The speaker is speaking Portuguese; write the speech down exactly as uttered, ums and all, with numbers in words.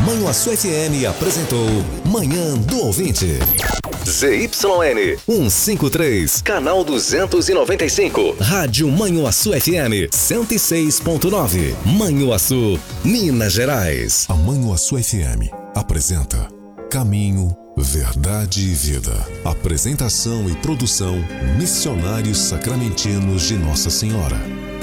Manhuaçu F M apresentou Manhã do Ouvinte. Z Y N cento e cinquenta e três, canal duzentos e noventa e cinco, Rádio Manhuaçu F M cento e seis ponto nove, Manhuaçu, Minas Gerais. A Manhuaçu F M apresenta Caminho, Verdade e Vida. Apresentação e produção Missionários Sacramentinos de Nossa Senhora.